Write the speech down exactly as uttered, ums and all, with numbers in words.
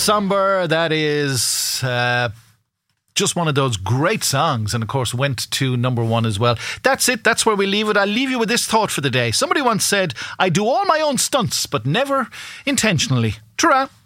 Somber, that is uh, just one of those great songs, and of course went to number one as well. That's it, that's where we leave it. I'll leave you with this thought for the day. Somebody once said, I do all my own stunts, but never intentionally. Ta-ra!